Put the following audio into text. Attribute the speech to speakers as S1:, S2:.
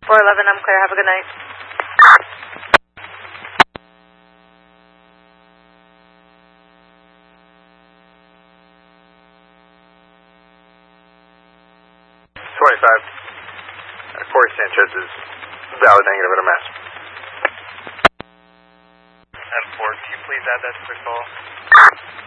S1: 411, I'm clear. Have a good night.
S2: Corey Sanchez is valid negative at a mass.
S3: M4, can you please add that to the call?